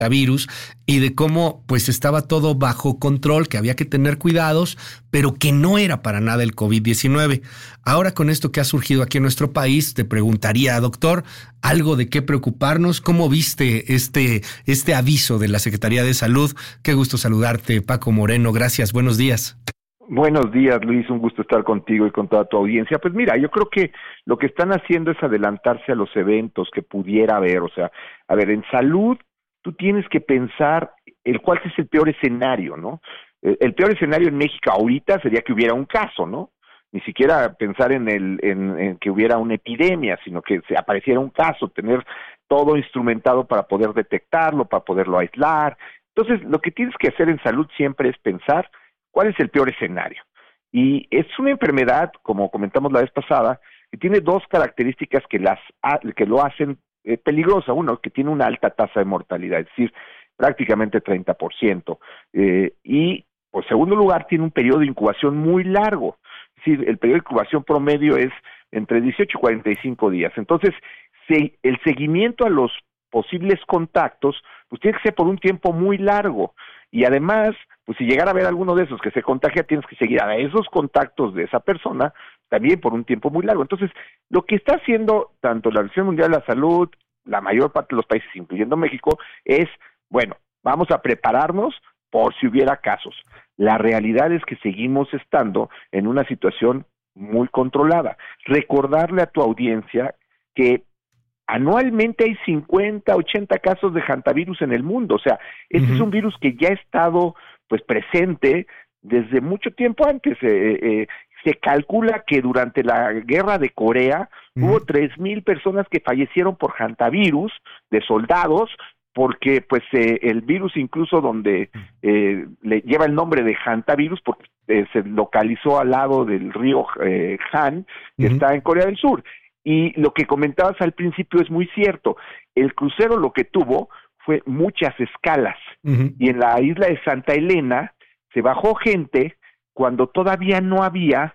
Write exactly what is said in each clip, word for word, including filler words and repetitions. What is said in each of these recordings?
virus y de cómo pues estaba todo bajo control, que había que tener cuidados, pero que no era para nada el COVID diecinueve. Ahora con esto que ha surgido aquí en nuestro país, te preguntaría, doctor, algo de qué preocuparnos. ¿Cómo viste este, este aviso de la Secretaría de Salud? Qué gusto saludarte, Paco Moreno. Gracias, buenos días. Buenos días, Luis, un gusto estar contigo y con toda tu audiencia. Pues mira, yo creo que lo que están haciendo es adelantarse a los eventos que pudiera haber. O sea, a ver, en salud tú tienes que pensar el cuál es el peor escenario, ¿no? El peor escenario en México ahorita sería que hubiera un caso, ¿no? Ni siquiera pensar en el en, en que hubiera una epidemia, sino que se apareciera un caso, tener todo instrumentado para poder detectarlo, para poderlo aislar. Entonces, lo que tienes que hacer en salud siempre es pensar cuál es el peor escenario. Y es una enfermedad, como comentamos la vez pasada, que tiene dos características que las que lo hacen eh, peligrosa. Uno, que tiene una alta tasa de mortalidad, es decir, prácticamente treinta por ciento. Eh, y, por segundo lugar, tiene un periodo de incubación muy largo. Es decir, el periodo de incubación promedio es entre dieciocho y cuarenta y cinco días. Entonces, se, el seguimiento a los posibles contactos, pues tiene que ser por un tiempo muy largo. Y además, pues si llegara a haber alguno de esos que se contagia, tienes que seguir a esos contactos de esa persona también por un tiempo muy largo. Entonces, lo que está haciendo tanto la Organización Mundial de la Salud, la mayor parte de los países, incluyendo México, es, bueno, vamos a prepararnos por si hubiera casos. La realidad es que seguimos estando en una situación muy controlada. Recordarle a tu audiencia que anualmente hay cincuenta, ochenta casos de hantavirus en el mundo. O sea, este uh-huh. es un virus que ya ha estado pues presente desde mucho tiempo antes. Eh, eh, se calcula que durante la guerra de Corea uh-huh. hubo tres mil personas que fallecieron por hantavirus de soldados, porque pues eh, el virus incluso donde eh, le lleva el nombre de hantavirus porque eh, se localizó al lado del río eh, Han, que uh-huh. está en Corea del Sur. Y lo que comentabas al principio es muy cierto. El crucero lo que tuvo fue muchas escalas. Uh-huh. Y en la isla de Santa Elena se bajó gente cuando todavía no había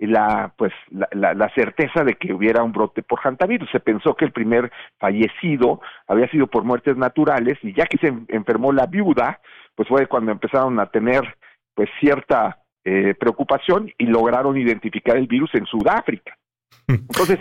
la pues la, la, la certeza de que hubiera un brote por hantavirus. Se pensó que el primer fallecido había sido por muertes naturales, y ya que se enfermó la viuda, pues fue cuando empezaron a tener pues cierta eh, preocupación y lograron identificar el virus en Sudáfrica. Entonces,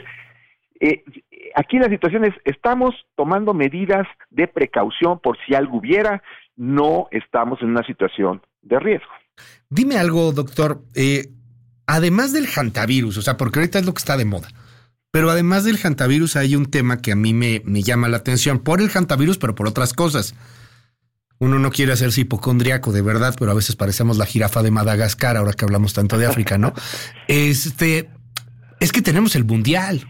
Eh, aquí la situación es, estamos tomando medidas de precaución por si algo hubiera, no estamos en una situación de riesgo. Dime algo, doctor, eh, además del hantavirus, o sea, porque ahorita es lo que está de moda, pero además del hantavirus hay un tema que a mí me, me llama la atención, por el hantavirus, pero por otras cosas. Uno no quiere hacerse hipocondriaco, de verdad, pero a veces parecemos la jirafa de Madagascar, ahora que hablamos tanto de África, ¿no? Este, es que tenemos el mundial.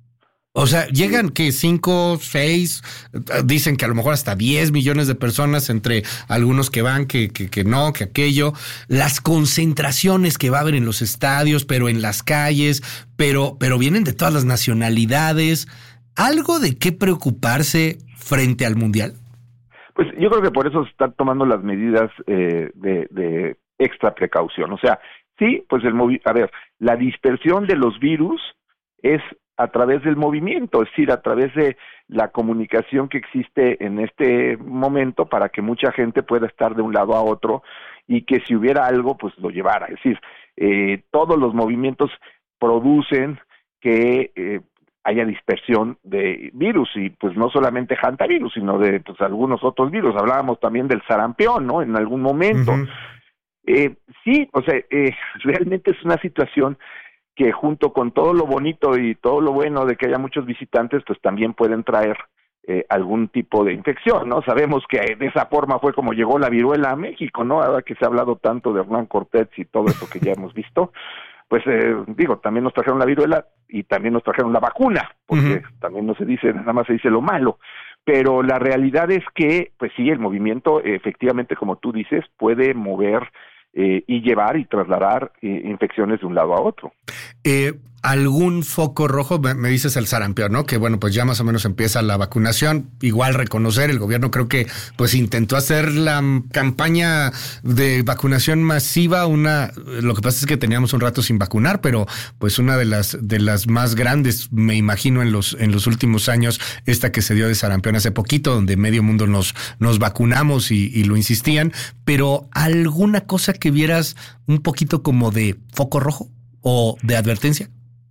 O sea, llegan que cinco, seis, dicen que a lo mejor hasta diez millones de personas, entre algunos que van, que, que, que no, que aquello. Las concentraciones que va a haber en los estadios, pero en las calles, pero, pero vienen de todas las nacionalidades. ¿Algo de qué preocuparse frente al Mundial? Pues yo creo que por eso se están tomando las medidas eh, de, de extra precaución. O sea, sí, pues el movi- a ver, la dispersión de los virus es a través del movimiento, es decir, a través de la comunicación que existe en este momento para que mucha gente pueda estar de un lado a otro y que si hubiera algo, pues lo llevara. Es decir, eh, todos los movimientos producen que eh, haya dispersión de virus, y pues no solamente hantavirus, sino de pues algunos otros virus. Hablábamos también del sarampión, ¿no? En algún momento. Uh-huh. Eh, sí, o sea, eh, realmente es una situación que junto con todo lo bonito y todo lo bueno de que haya muchos visitantes, pues también pueden traer eh, algún tipo de infección, ¿no? Sabemos que de esa forma fue como llegó la viruela a México, ¿no? Ahora que se ha hablado tanto de Hernán Cortés y todo eso que ya hemos visto, pues eh, digo, también nos trajeron la viruela y también nos trajeron la vacuna, porque uh-huh. también no se dice, nada más se dice lo malo. Pero la realidad es que, pues sí, el movimiento, efectivamente, como tú dices, puede mover eh, y llevar y trasladar eh, infecciones de un lado a otro. Eh, ¿Algún foco rojo? Me, me dices el sarampión, ¿no? Que bueno, pues ya más o menos empieza la vacunación. Igual reconocer, el gobierno creo que pues intentó hacer la campaña de vacunación masiva, una, lo que pasa es que teníamos un rato sin vacunar, pero pues una de las de las más grandes, me imagino, en los en los últimos años, esta que se dio de sarampión hace poquito, donde medio mundo nos, nos vacunamos y, y lo insistían, pero ¿alguna cosa que vieras un poquito como de foco rojo o de advertencia?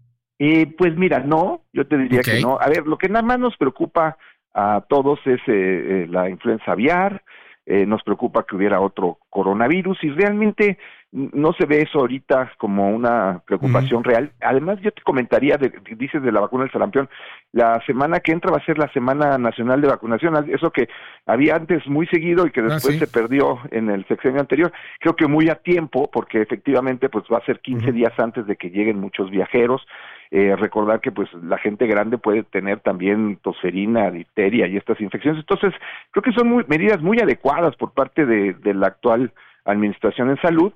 Eh, pues mira, no, yo te diría okay. que no. A ver, lo que nada más nos preocupa a todos es eh, eh, la influenza aviar, eh, nos preocupa que hubiera otro coronavirus y realmente no se ve eso ahorita como una preocupación uh-huh. real. Además, yo te comentaría, de, dices de la vacuna del sarampión, la semana que entra va a ser la Semana Nacional de Vacunación, eso que había antes muy seguido y que después ah, ¿sí? se perdió en el sexenio anterior, creo que muy a tiempo, porque efectivamente pues va a ser quince uh-huh. días antes de que lleguen muchos viajeros. Eh, recordar que pues la gente grande puede tener también tosferina, difteria y estas infecciones, entonces creo que son muy, medidas muy adecuadas por parte de, de la actual administración en salud,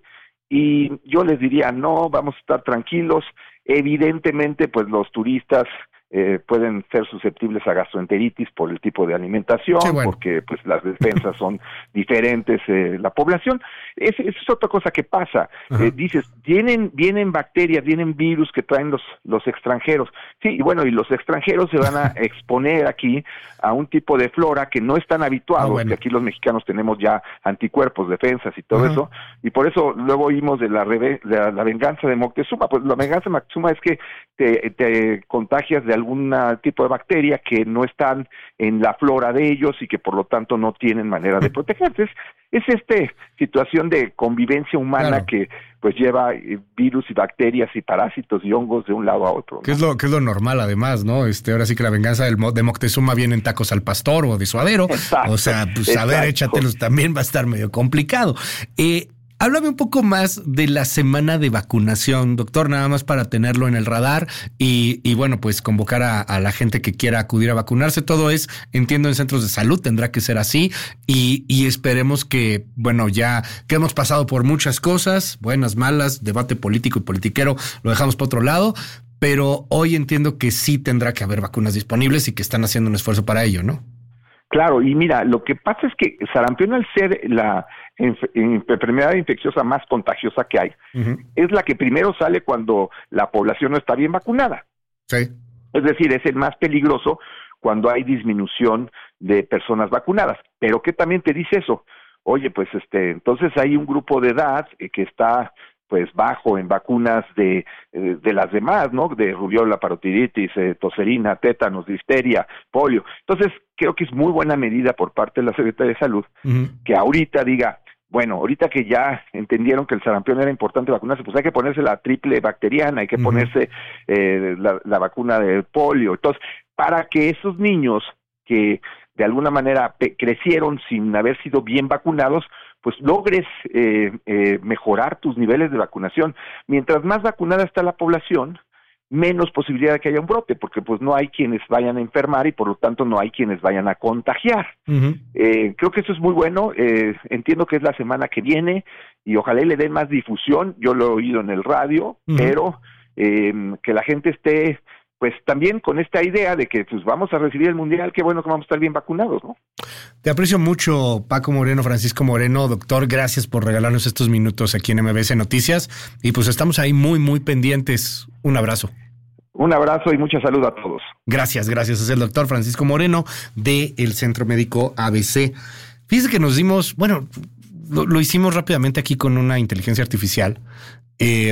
y yo les diría, no, vamos a estar tranquilos. Evidentemente pues los turistas eh, pueden ser susceptibles a gastroenteritis por el tipo de alimentación, sí, bueno. porque pues las defensas son diferentes, eh, la población, esa es otra cosa que pasa. Eh, dices, vienen, vienen bacterias, vienen virus que traen los, los extranjeros, sí, y bueno, y los extranjeros se van a exponer aquí a un tipo de flora que no están habituados, ah, bueno. que aquí los mexicanos tenemos ya anticuerpos, defensas y todo uh-huh. eso, y por eso luego oímos de la, reve, de la, la venganza de Moctezuma. Pues la venganza de Moctezuma es que te, te contagias de algún tipo de bacteria que no están en la flora de ellos y que por lo tanto no tienen manera de protegerse. Es, es esta situación de convivencia humana claro. que pues lleva virus y bacterias y parásitos y hongos de un lado a otro, ¿no? Que es lo que es lo normal además, ¿no? Este, ahora sí que la venganza del, de Moctezuma viene en tacos al pastor o de suadero. Exacto, o sea, pues a ver, échatelos también va a estar medio complicado. Eh, Háblame un poco más de la semana de vacunación, doctor, nada más para tenerlo en el radar y, y bueno, pues convocar a, a la gente que quiera acudir a vacunarse. Todo es, entiendo, en centros de salud, tendrá que ser así y, y esperemos que, bueno, ya que hemos pasado por muchas cosas, buenas, malas, debate político y politiquero, lo dejamos por otro lado, pero hoy entiendo que sí tendrá que haber vacunas disponibles y que están haciendo un esfuerzo para ello, ¿no? Claro, y mira, lo que pasa es que sarampión, al ser la enf- enfermedad infecciosa más contagiosa que hay, uh-huh. es la que primero sale cuando la población no está bien vacunada. Sí. Es decir, es el más peligroso cuando hay disminución de personas vacunadas. Pero ¿qué también te dice eso? Oye, pues este, entonces hay un grupo de edad eh, que está pues bajo en vacunas de, de las demás, ¿no? De rubiola, parotiditis, eh, tosferina, tétanos, difteria, polio. Entonces, creo que es muy buena medida por parte de la Secretaría de Salud uh-huh. que ahorita diga, bueno, ahorita que ya entendieron que el sarampión era importante vacunarse, pues hay que ponerse la triple bacteriana, hay que uh-huh. ponerse eh, la, la vacuna del polio. Entonces, para que esos niños que de alguna manera pe- crecieron sin haber sido bien vacunados, pues logres eh, eh, mejorar tus niveles de vacunación. Mientras más vacunada está la población, menos posibilidad de que haya un brote, porque pues no hay quienes vayan a enfermar y por lo tanto no hay quienes vayan a contagiar. Uh-huh. Eh, creo que eso es muy bueno, eh, entiendo que es la semana que viene y ojalá le den más difusión, yo lo he oído en el radio, uh-huh. pero eh, que la gente esté pues también con esta idea de que pues vamos a recibir el Mundial, qué bueno que vamos a estar bien vacunados, ¿no? Te aprecio mucho, Paco Moreno, Francisco Moreno. Doctor, gracias por regalarnos estos minutos aquí en M B S Noticias. Y pues estamos ahí muy, muy pendientes. Un abrazo. Un abrazo y mucha salud a todos. Gracias, gracias. Es el doctor Francisco Moreno del Centro Médico A B C. Fíjese que nos dimos, bueno, lo, lo hicimos rápidamente aquí con una inteligencia artificial. Eh,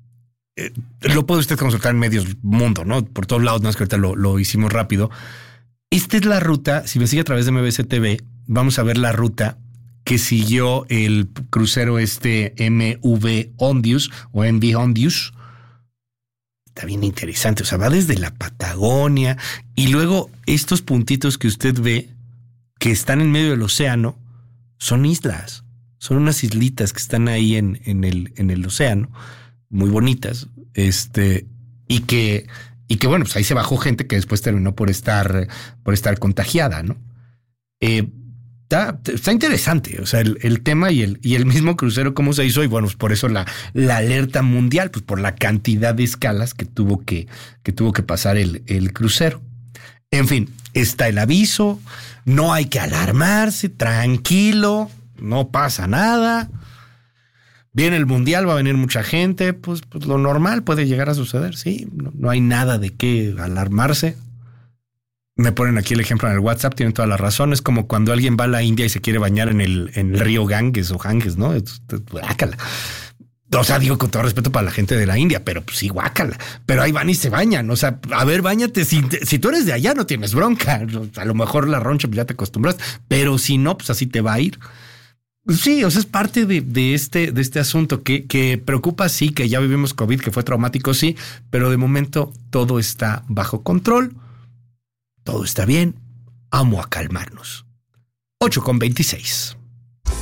eh, lo puede usted consultar en medios mundo, ¿no? Por todos lados, no es que ahorita lo, lo hicimos rápido. Esta es la ruta, si me sigue a través de M B S T V, vamos a ver la ruta que siguió el crucero este M V Ondius o M V Ondius. Está bien interesante, o sea, va desde la Patagonia y luego estos puntitos que usted ve que están en medio del océano son islas, son unas islitas que están ahí en, en, el, en el océano, muy bonitas, este, y que... Y que bueno, pues ahí se bajó gente que después terminó por estar, por estar contagiada, ¿no? Eh, Está, está interesante, o sea, el, el tema y el, y el mismo crucero cómo se hizo, y bueno, pues por eso la, la alerta mundial, pues por la cantidad de escalas que tuvo que, que tuvo que pasar el, el crucero. En fin, está el aviso, no hay que alarmarse, tranquilo, no pasa nada. Viene el mundial, va a venir mucha gente, pues, pues lo normal puede llegar a suceder, sí, no, no hay nada de qué alarmarse. Me ponen aquí el ejemplo en el WhatsApp, tienen toda la razón. Es como cuando alguien va a la India y se quiere bañar en el, en el río Ganges o Ganges, ¿no? Es, es, guácala. O sea, digo con todo respeto para la gente de la India, pero pues sí, guácala. Pero ahí van y se bañan. O sea, a ver, bañate. Si, si tú eres de allá, no tienes bronca. A lo mejor la roncha pues ya te acostumbras, pero si no, pues así te va a ir. Sí, o sea, es parte de, de, este, de este asunto que, que preocupa, sí, que ya vivimos COVID, que fue traumático, sí, pero de momento todo está bajo control. Todo está bien, vamos a calmarnos. ocho con veintiséis.